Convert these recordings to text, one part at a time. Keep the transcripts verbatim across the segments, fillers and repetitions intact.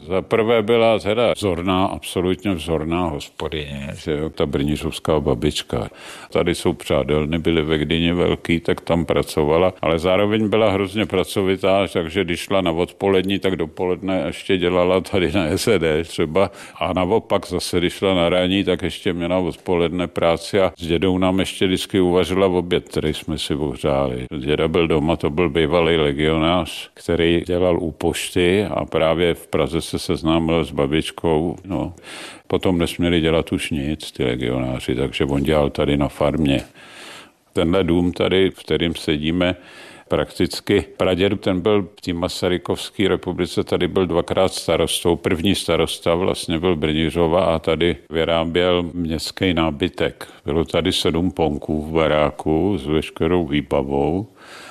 Za prvé byla teda vzorná, absolutně vzorná hospodyně, že jo, ta brnířovská babička. Tady jsou přádelny, byly ve Gdyni velký, tak tam pracovala, ale zároveň byla hrozně pracovitá, takže když šla na odpolední, tak dopoledne ještě dělala tady na S E D třeba a naopak zase, když šla na ranní, tak ještě měla odpoledne práci a s dědou nám ještě vždycky uvařila oběd, který jsme si ohřáli. Děda byl doma, to byl bývalý legionář, který dělal u pošty a právě v Praze se seznámil s babičkou. No, potom nesměli dělat už nic, ty legionáři, takže on dělal tady na farmě. Tenhle dům tady, v kterým sedíme, prakticky praděd, ten byl v té Masarykovské republice, tady byl dvakrát starostou. První starosta vlastně byl Brnířova a tady vyráběl městský nábytek. Bylo tady sedm ponků v baráku s veškerou výbavou.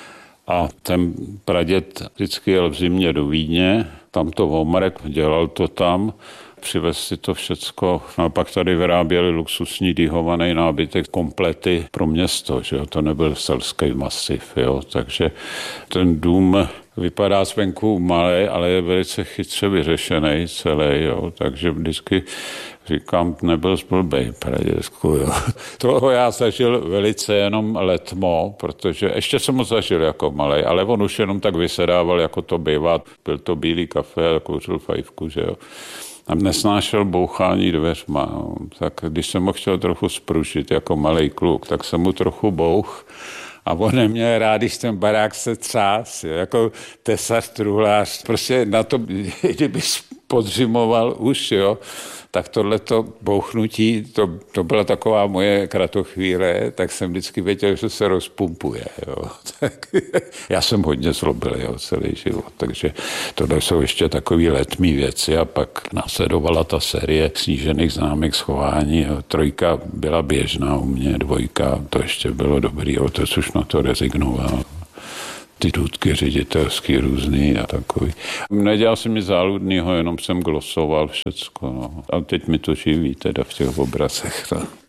A ten praděd vždycky jel v zimě do Vídně, tam to omrek, dělal to tam, přivez si to všecko. A pak tady vyráběli luxusní dýhovaný nábytek, komplety pro město, že jo? To nebyl selský masiv, jo? Takže ten dům vypadá zvenku malý, ale je velice chytře vyřešený celý, jo? Takže vždycky říkám, nebyl zblbej, pradědku, jo. Toho já zažil velice jenom letmo, protože ještě jsem ho zažil jako malej, ale on už jenom tak vysedával, jako to bývá. Byl to bílý kafe a kouřil fajfku, že jo. A nesnášel bouchání dveřma, no. Tak když jsem ho chtěl trochu spružit jako malej kluk, tak jsem mu trochu bouch. A on neměl rád, když ten barák se třás, jako tesař, truhlář. Prostě na to, kdyby podřimoval už, jo, tak tohleto bouchnutí, to, to byla taková moje kratochvíle, tak jsem vždycky věděl, že se rozpumpuje. Jo. Tak, já jsem hodně zlobil, jo, celý život, takže tohle jsou ještě takový letmý věci a pak následovala ta série snížených známek schování. Jo. Trojka byla běžná u mě, dvojka, to ještě bylo dobrý, jo, to už na to rezignoval. Ty důdky ředitelský různý a takový. Nedělal jsem mi záludnýho, jenom jsem glosoval všecko. No. A teď mi to živí teda v těch obrazech. No.